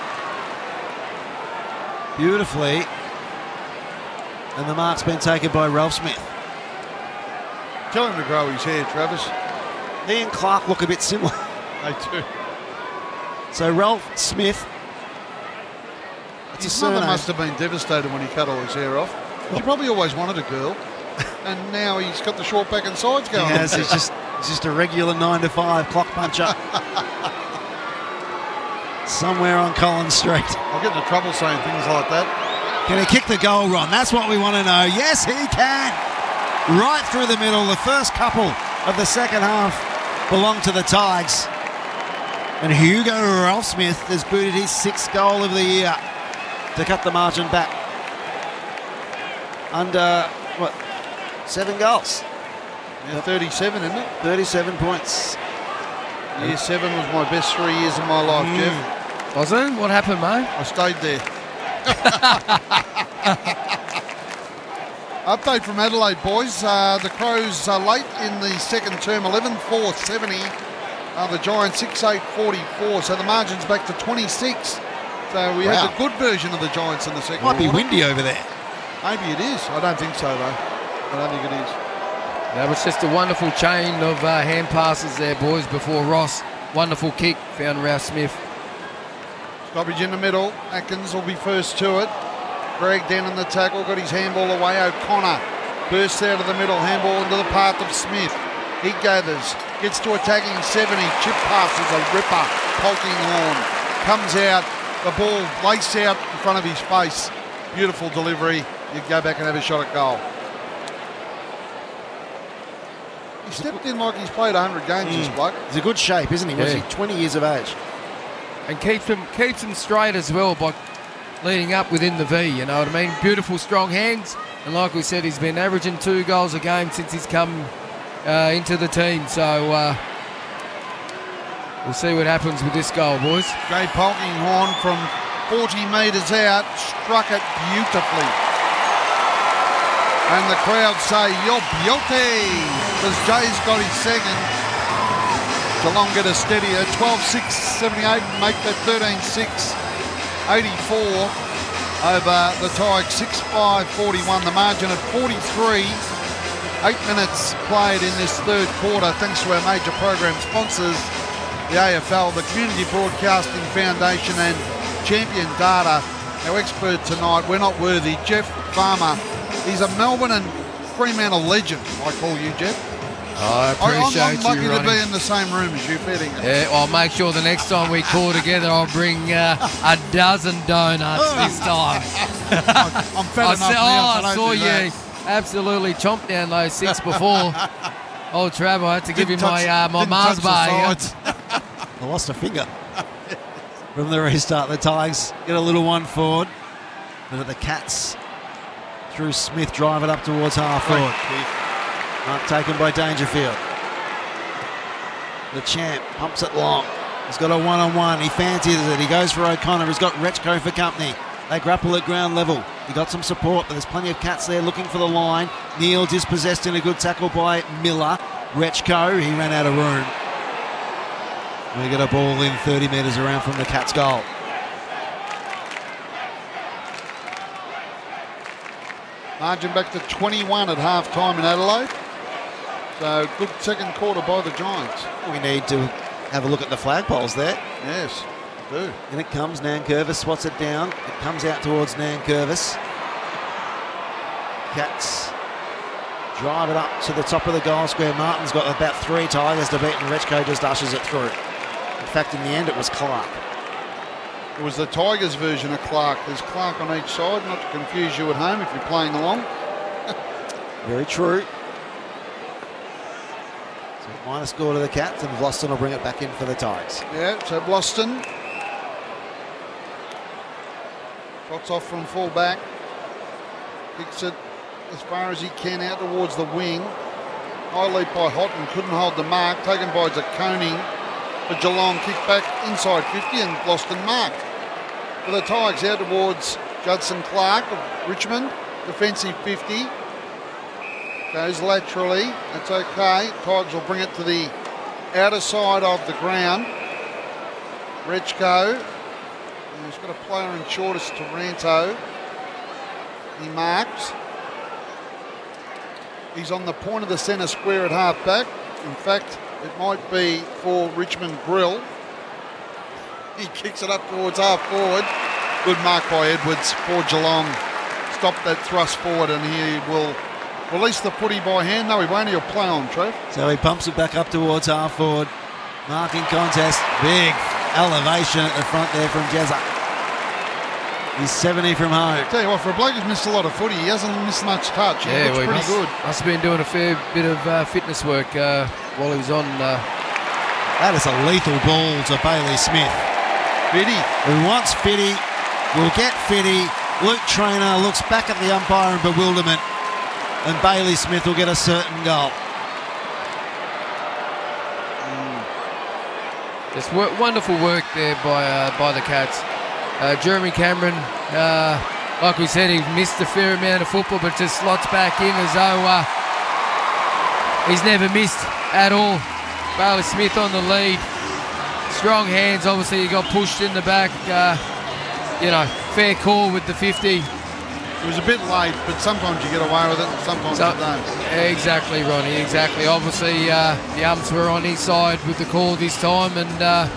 beautifully. And the mark's been taken by Ralph Smith. Tell him to grow his hair, Travis. He and Clark look a bit similar. They do. So Ralph Smith. His mother must have been devastated when he cut all his hair off. She probably always wanted a girl. And now he's got the short back and sides going. He has. He's just a regular 9 to 5 clock puncher. Somewhere on Collins Street. I'll get into trouble saying things like that. Can he kick the goal, Ron? That's what we want to know. Yes, he can. Right through the middle. The first couple of the second half belong to the Tigers. And Hugo Ralph Smith has booted his 6th goal of the year to cut the margin back. Under, 7 goals? Yeah, 37, isn't it? 37 points. Year 7 was my best 3 years of my life, Jeff. Was it? What happened, mate? I stayed there. Update from Adelaide, boys. The Crows are late in the second term, 11-4, 70. The Giants 6-8, 44. So the margin's back to 26. So we had the good version of the Giants in the second Might be quarter. windy over there. Maybe it is. I don't think so, though. I don't think it is. That was just a wonderful chain of hand passes there, boys, before Ross. Wonderful kick, found Ralph Smith. Stoppage in the middle. Atkins will be first to it. Greg down in the tackle, got his handball away. O'Connor bursts out of the middle, handball into the path of Smith. He gathers, gets to attacking 70. Chip passes a ripper. Polkinghorne comes out. The ball laced out in front of his face. Beautiful delivery. You go back and have a shot at goal. He stepped in like he's played 100 games, this bloke. He's a good shape, isn't he? Was he 20 years of age? And keeps them straight as well by leading up within the V, you know what I mean? Beautiful, strong hands. And like we said, he's been averaging 2 goals a game since he's come into the team. So we'll see what happens with this goal, boys. Jay Polkinghorne from 40 metres out struck it beautifully. And the crowd say, "You're beauty," because Jay's got his second. Geelong get a steadier, 12-6, 78, and make that 13-6, 84 over the Tigers, 6-5, 41. The margin at 43. 8 minutes played in this third quarter, thanks to our major program sponsors, the AFL, the Community Broadcasting Foundation, and Champion Data. Our expert tonight, we're not worthy, Jeff Farmer. He's a Melbourne and Fremantle legend, I call you, Jeff. I appreciate I'm lucky you, to Ronnie. be in the same room as you, feeding it. Yeah, I'll make sure the next time we call together, I'll bring a dozen donuts this time. I'm fat enough now, so I don't saw do you that. absolutely chomp down those 6 before. Old Trav, I had to give him my Mars bar. I lost a finger from the restart. The Tigers get a little one forward. But the Cats through Smith, drive it up towards half forward. Mark taken by Dangerfield. The champ pumps it long. He's got a one-on-one. He fancies it. He goes for O'Connor. He's got Rechko for company. They grapple at ground level. He got some support, but there's plenty of Cats there looking for the line. Neal dispossessed in a good tackle by Miller. Rechko, he ran out of room. We get a ball in 30 metres around from the Cats' goal. Margin back to 21 at half-time in Adelaide. So good second quarter by the Giants. We need to have a look at the flagpoles there. Yes, do. And it comes, Nankervis swats it down. It comes out towards Nankervis. Cats drive it up to the top of the goal square. Martin's got about 3 Tigers to beat, and Rechko just ushers it through. In fact, in the end, it was Clark. It was the Tigers version of Clark. There's Clark on each side, not to confuse you at home if you're playing along. Very true. So minus score to the Cats, and Vlosten will bring it back in for the Tigers. Yeah, so Vlosten trots off from full back. Kicks it as far as he can out towards the wing. High leap by Houghton, couldn't hold the mark. Taken by Zakoning for Geelong. Kick back inside 50 and Vlosten marked. For the Tigers out towards Judson Clark of Richmond. Defensive 50. Goes laterally. That's okay. Tigers will bring it to the outer side of the ground. Rechko. He's got a player in shortest, Taranto. He marks. He's on the point of the centre square at half back. In fact, it might be for Richmond Grill. He kicks it up towards half forward. Good mark by Edwards for Geelong. Stop that thrust forward, and he will release the footy by hand. No, he won't. He'll play on, Trev. So he pumps it back up towards half forward. Marking contest. Big elevation at the front there from Jezza. He's 70 from home. Tell you what, for a bloke who's missed a lot of footy, he hasn't missed much touch. He looks pretty good. Must have been doing a fair bit of fitness work while he was on. That is a lethal ball to Bailey Smith. Fitty. Who wants Fitty, will get Fitty. Luke Traynor looks back at the umpire in bewilderment, and Bailey Smith will get a certain goal. Just wonderful work there by the Cats. Jeremy Cameron, like we said, he missed a fair amount of football, but just slots back in as though he's never missed at all. Bailey Smith on the lead. Strong hands, obviously he got pushed in the back. Fair call with the 50. It was a bit late, but sometimes you get away with it and sometimes you don't. Exactly, Ronnie, exactly. Obviously the umps were on his side with the call this time, and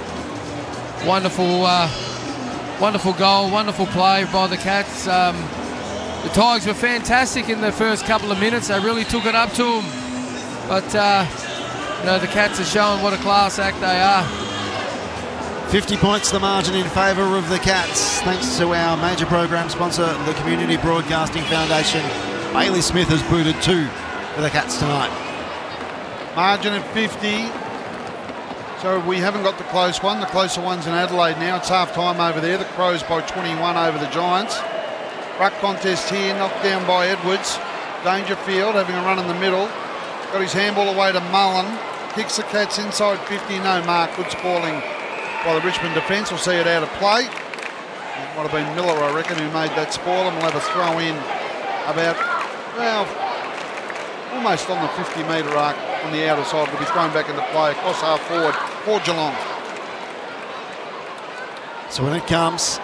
wonderful goal, wonderful play by the Cats. The Tigers were fantastic in the first couple of minutes. They really took it up to them. But, the Cats are showing what a class act they are. 50 points the margin in favour of the Cats. Thanks to our major program sponsor, the Community Broadcasting Foundation. Bailey Smith has booted 2 for the Cats tonight. Margin at 50. So we haven't got the close one. The closer one's in Adelaide now. It's half-time over there. The Crows by 21 over the Giants. Ruck contest here, knocked down by Edwards. Dangerfield having a run in the middle. Got his handball away to Mullen. Kicks the Cats inside 50. No mark. Good spoiling by the Richmond defence. We'll see it out of play. It might have been Miller, I reckon, who made that spoil. And we'll have a throw in about, almost on the 50-metre arc on the outer side. Will be thrown back into play across half forward for Geelong. So when it comes,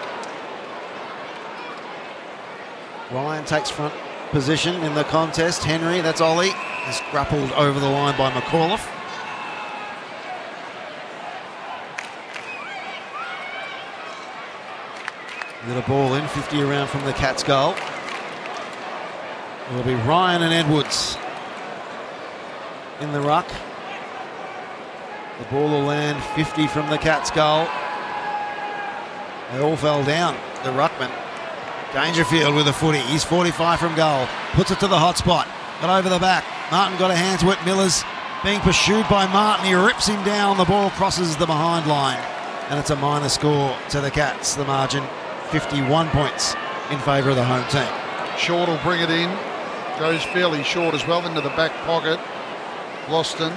Ryan takes front position in the contest. Henry, that's Ollie, is grappled over the line by McAuliffe. Get a ball in, 50 around from the Cats' goal. It'll be Ryan and Edwards in the ruck. The ball will land 50 from the Cats' goal. They all fell down, the ruckman. Dangerfield with a footy. He's 45 from goal. Puts it to the hot spot. Got over the back. Martin got a hand to it. Miller's being pursued by Martin. He rips him down. The ball crosses the behind line. And it's a minor score to the Cats. The margin, 51 points in favour of the home team. Short will bring it in. Goes fairly short as well into the back pocket. Loston.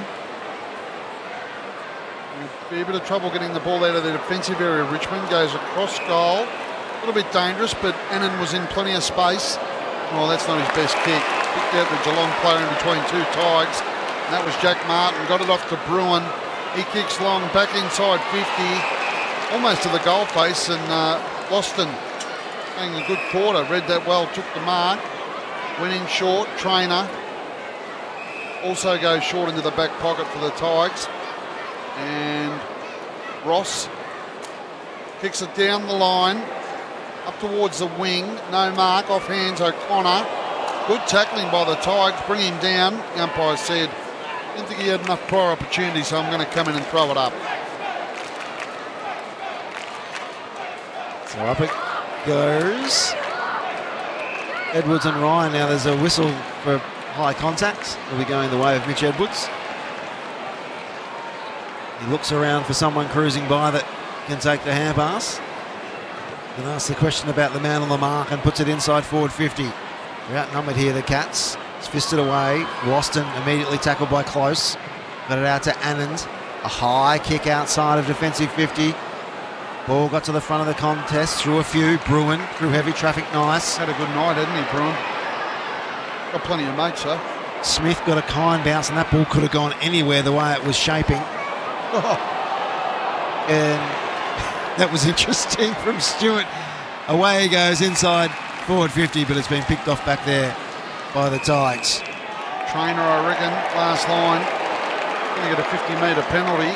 A fair bit of trouble getting the ball out of the defensive area. Richmond goes across goal. A little bit dangerous, but Annan was in plenty of space. Well, that's not his best kick. Picked out the Geelong player in between two Tigers. And that was Jack Martin. Got it off to Bruin. He kicks long, back inside 50. Almost to the goal face. And Loston, playing a good quarter, read that well, took the mark. Went in short. Trainer also goes short into the back pocket for the Tigers. And Ross kicks it down the line, up towards the wing. No mark, off hands O'Connor. Good tackling by the Tigers, bring him down. The umpire said, didn't think he had enough prior opportunity, so I'm going to come in and throw it up. So up it goes. Edwards and Ryan. Now there's a whistle for high contact. Will be going the way of Mitch Edwards. He looks around for someone cruising by that can take the hand pass. And asks the question about the man on the mark and puts it inside forward 50. They're outnumbered here, the Cats. It's fisted away. Roston immediately tackled by Close. Got it out to Anand. A high kick outside of defensive 50. Ball got to the front of the contest, through a few. Bruin through heavy traffic, nice. Had a good night, hadn't he, Bruin? Got plenty of mates, though. Smith got a kind bounce, and that ball could have gone anywhere the way it was shaping. And that was interesting from Stewart. Away he goes inside forward 50, but it's been picked off back there by the Tigers. Trainer, I reckon, last line. Going to get a 50-metre penalty.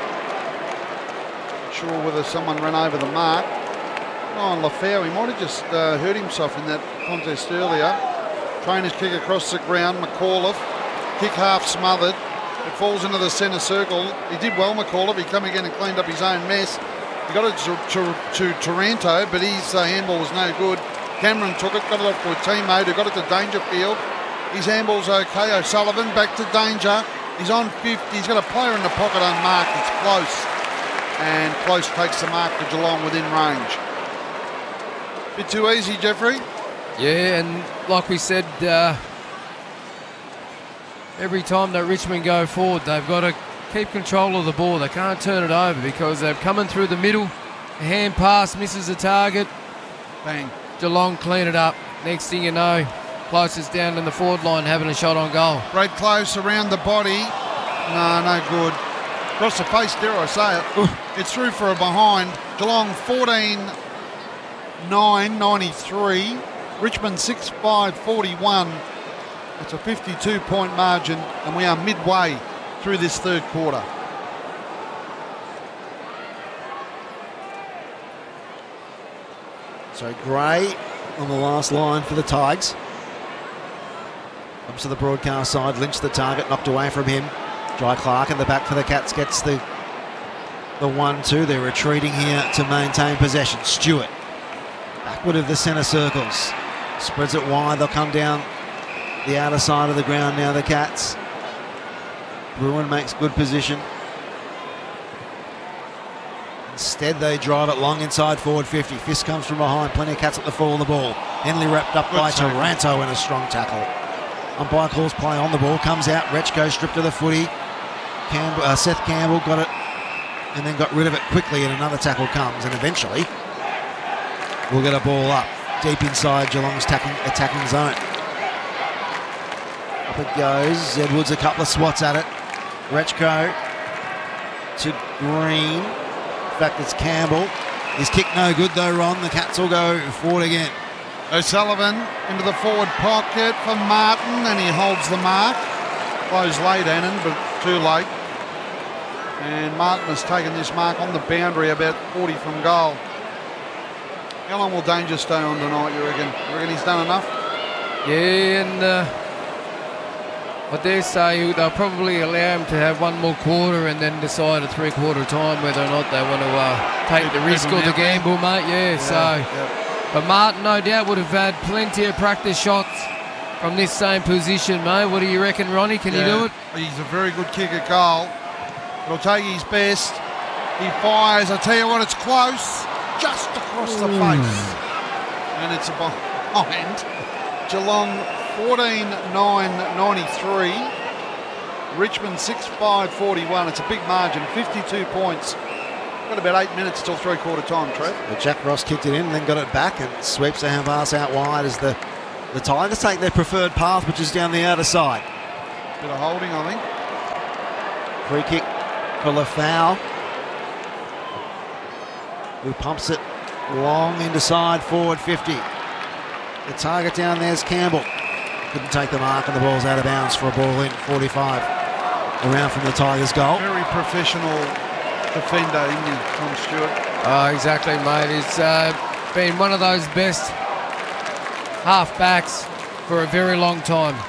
Not sure whether someone ran over the mark. Oh, and Lafau, he might have just hurt himself in that contest earlier. Trainer's kick across the ground. McAuliffe, kick half smothered. It falls into the centre circle. He did well, McAuliffe. He come again and cleaned up his own mess. He got it to Taranto, but his handball was no good. Cameron took it, got it off to a teammate who got it to Dangerfield. His handball's okay. O'Sullivan back to Danger. He's on 50. He's got a player in the pocket unmarked. It's Close. And Close takes the mark for Geelong within range. Bit too easy, Jeffrey. Yeah, and like we said, every time that Richmond go forward, they've got to keep control of the ball. They can't turn it over because they're coming through the middle. A hand pass misses the target. Bang. Geelong clean it up. Next thing you know, Close is down in the forward line having a shot on goal. Brad Close around the body. No good. Across the face, dare I say it. It's through for a behind. Geelong 14-9-93. Richmond 6-5-41. It's a 52-point margin, and we are midway through this third quarter. So Gray on the last line for the Tigers. Comes to the broadcast side. Lynch the target, knocked away from him. Jai Clark in the back for the Cats gets the 1-2. They're retreating here to maintain possession. Stewart backward of the centre circles. Spreads it wide. They'll come down the outer side of the ground now, the Cats. Bruin makes good position. Instead, they drive it long inside forward 50. Fisk comes from behind. Plenty of Cats at the fall of the ball. Henley wrapped up by Taranto in a strong tackle. Umpire calls play on the ball. Comes out. Rechko stripped to the footy. Seth Campbell got it and then got rid of it quickly, and another tackle comes, and eventually we'll get a ball up deep inside Geelong's attacking zone. Up it goes. Edwards a couple of swats at it. Rechko to Green. In fact, it's Campbell. His kick no good though, Ron. The Cats will go forward again. O'Sullivan into the forward pocket for Martin, and he holds the mark. Close late, Annan, but too late. And Martin has taken this mark on the boundary about 40 from goal. How long will Danger stay on tonight, you reckon? You reckon he's done enough? Yeah, and I dare say they'll probably allow him to have one more quarter and then decide at three-quarter time whether or not they want to take the risk or the gamble, mate. But Martin, no doubt, would have had plenty of practice shots from this same position, mate. What do you reckon, Ronnie? Can he do it? He's a very good kicker, goal. He'll take his best. He fires. I tell you what, it's close. Just across the face. And it's behind Geelong 14-9-93. Richmond 6-5-41. It's a big margin, 52 points. Got about 8 minutes till three-quarter time, Trev. But Jack Ross kicked it in and then got it back and sweeps the handpass out wide as the Tigers take their preferred path, which is down the outer side. Bit of holding, I think. Free kick for Lafau, who pumps it long into side forward 50. The target down there is Campbell. Couldn't take the mark and the ball's out of bounds for a ball in 45. Around from the Tigers' goal. Very professional defender, isn't he, Tom Stewart? Oh, exactly, mate. He's been one of those best half-backs for a very long time.